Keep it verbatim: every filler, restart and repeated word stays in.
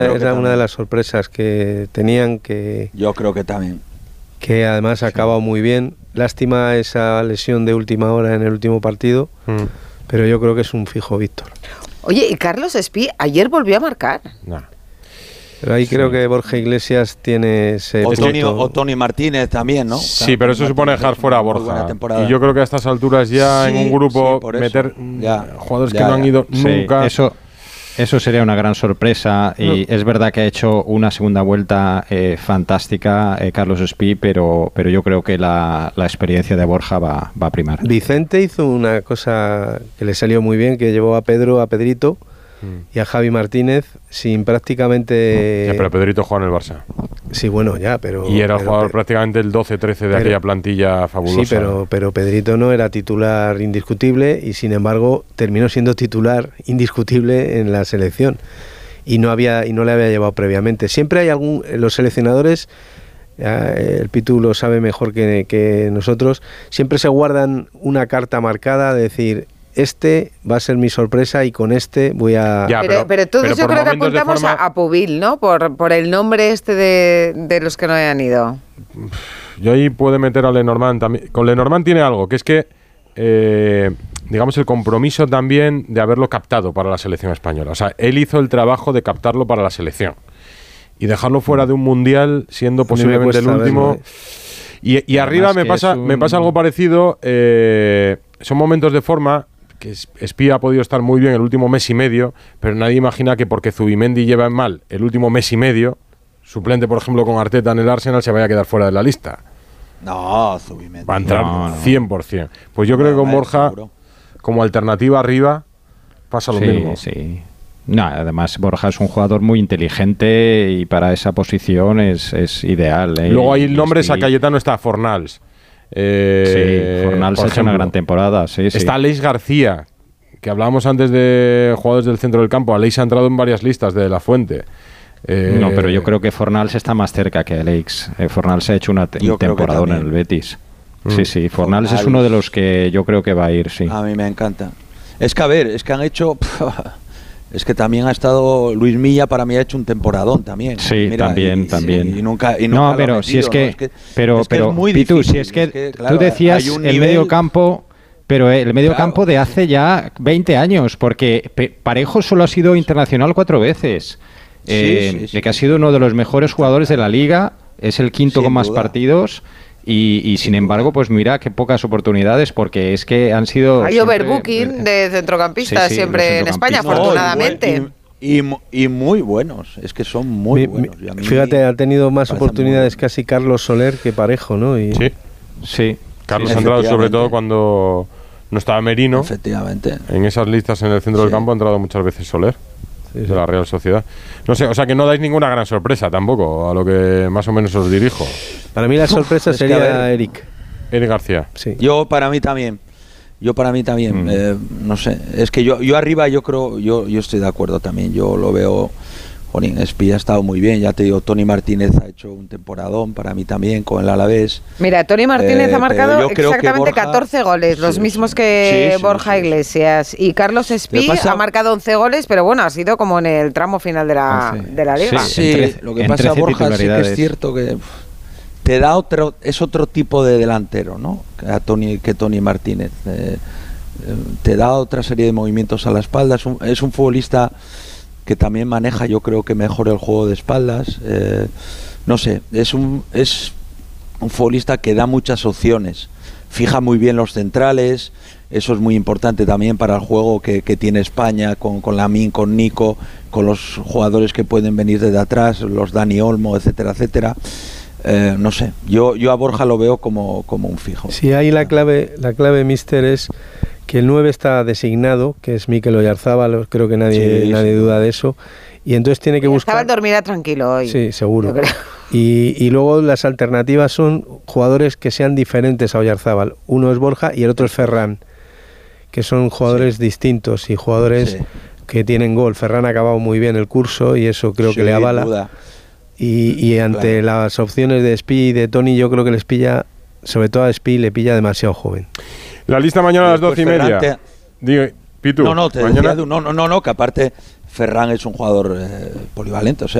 Era una de las sorpresas que tenían, que yo creo que también. Que además ha acabado sí. muy bien. Lástima esa lesión de última hora en el último partido, mm. pero yo creo que es un fijo Víctor. Oye, y Carlos Espí ayer volvió a marcar. No. Pero ahí sí. creo que Borja Iglesias tiene ese... O Tony, o Tony Martínez también, ¿no? Sí, claro, pero eso supone dejar fuera a Borja. Y yo creo que a estas alturas ya sí, en un grupo sí, meter ya, jugadores ya, que no han ido sí, nunca... Eso, eso sería una gran sorpresa. Y no. es verdad que ha hecho una segunda vuelta eh, fantástica eh, Carlos Espí, pero, pero yo creo que la, la experiencia de Borja va, va a primar. Vicente hizo una cosa que le salió muy bien, que llevó a Pedro, a Pedrito... y a Javi Martínez sin prácticamente... Ya, pero Pedrito juega en el Barça. Sí, bueno, ya, pero... Y era el pero, jugador pero, prácticamente el doce trece de pero, aquella plantilla fabulosa. Sí, pero, pero Pedrito no era titular indiscutible y sin embargo terminó siendo titular indiscutible en la selección. Y no, había, y no le había llevado previamente. Siempre hay algún... Los seleccionadores... el Pitu lo sabe mejor que, que nosotros. Siempre se guardan una carta marcada de decir... Este va a ser mi sorpresa y con este voy a... Ya, pero, pero, pero todos pero yo creo que apuntamos forma... a, a Pubil, ¿no? Por, por el nombre este de, de los que no hayan ido. Yo ahí puedo meter a Lenormand también. Con Lenormand tiene algo, que es que, eh, digamos, el compromiso también de haberlo captado para la selección española. O sea, él hizo el trabajo de captarlo para la selección. Y dejarlo fuera de un mundial, siendo posiblemente el último... Verlo, eh. Y, y arriba me pasa, un... me pasa algo parecido. Eh, son momentos de forma... que Espí ha podido estar muy bien el último mes y medio, pero nadie imagina que porque Zubimendi lleva mal el último mes y medio, suplente por ejemplo con Arteta en el Arsenal, se vaya a quedar fuera de la lista. No, Zubimendi. Va a entrar no, no. cien por ciento. Pues yo no, creo que con Borja, seguro. Como alternativa arriba, pasa lo sí, mismo. Sí. No, además Borja es un jugador muy inteligente y para esa posición es, es ideal. ¿eh? Luego hay nombres, a Cayetano está Fornals. Eh, sí, Fornals ha hecho una gran temporada. Sí, está sí. Aleix García, que hablábamos antes de jugadores del centro del campo. Aleix ha entrado en varias listas de La Fuente. Eh, no, pero yo creo que Fornals está más cerca que Aleix. Eh, Fornals ha hecho una te- temporada en el Betis. Mm. Sí, sí, Fornals, Fornals es uno de los que yo creo que va a ir, sí. A mí me encanta. Es que, a ver, es que han hecho... Es que también ha estado Luis Milla, para mí ha hecho un temporadón también. Sí, Mira, también, y, también. Sí, y nunca, y nunca no, pero metido, si es que, ¿no? es que pero, es que pero, es muy Pitu, difícil, si es que, es que claro, tú decías el nivel... medio campo, pero el medio claro. campo de hace ya veinte años, porque Parejo solo ha sido internacional cuatro veces, sí, eh, sí, sí. que ha sido uno de los mejores jugadores de la liga, es el quinto Sin con más duda. partidos. Y, y sin embargo, pues mira, qué pocas oportunidades, porque es que han sido... Hay siempre... overbooking de centrocampistas sí, sí, siempre en España, no, afortunadamente. Y, y, y muy buenos, es que son muy mi, buenos. Y a mí fíjate, ha tenido más oportunidades casi Carlos Soler que Parejo, ¿no? Y... Sí, sí. Carlos sí, ha entrado sobre todo cuando no estaba Merino. Efectivamente. En esas listas en el centro sí. del campo ha entrado muchas veces Soler. Sí, sí. De la Real Sociedad. No sé, o sea que no dais ninguna gran sorpresa tampoco, a lo que más o menos os dirijo. Para mí la sorpresa Uf, sería ver, Eric. Eric García. Sí. Yo para mí también. Yo para mí también. Mm. Eh, no sé, es que yo yo arriba yo creo, yo yo estoy de acuerdo también. Yo lo veo. Jolín, Espí ha estado muy bien, ya te digo, Tony Martínez ha hecho un temporadón para mí también con el Alavés. Mira, Tony Martínez eh, ha marcado exactamente Borja, catorce goles, los sí, mismos que sí, Borja sí, sí, Iglesias. Y Carlos Espí ha marcado once goles, pero bueno, ha sido como en el tramo final de la, once. De la liga. Sí, sí entre, lo que pasa, Borja, sí que es cierto que te da otro, es otro tipo de delantero, ¿no? A Tony, que Tony Martínez. Eh, te da otra serie de movimientos a la espalda, es un, es un futbolista que también maneja, yo creo que mejor el juego de espaldas. Eh, no sé, es un es un futbolista que da muchas opciones, fija muy bien los centrales, eso es muy importante también para el juego que, que tiene España con, con Lamine, con Nico, con los jugadores que pueden venir desde atrás, los Dani Olmo, etcétera, etcétera. Eh, no sé, yo yo a Borja lo veo como, como un fijo. Sí, ahí la clave, la clave, mister, es que el nueve está designado, que es Mikel Oyarzábal, creo que nadie, sí, nadie sí. duda de eso, y entonces tiene que buscar... Oyarzábal dormirá tranquilo hoy. Sí, seguro. Y, y luego las alternativas son jugadores que sean diferentes a Oyarzábal. Uno es Borja y el otro es Ferran, que son jugadores sí. distintos y jugadores sí. que tienen gol. Ferran ha acabado muy bien el curso y eso creo sí, que le avala. Duda. Y, y ante claro. las opciones de Espí y de Tony, yo creo que les pilla, sobre todo a Espí, le pilla demasiado joven. La lista mañana a las doce y media. Te... Digo, Pitu, no, no, te mañana... decía, no, no, no, no, que aparte Ferran es un jugador eh, polivalente. O sea,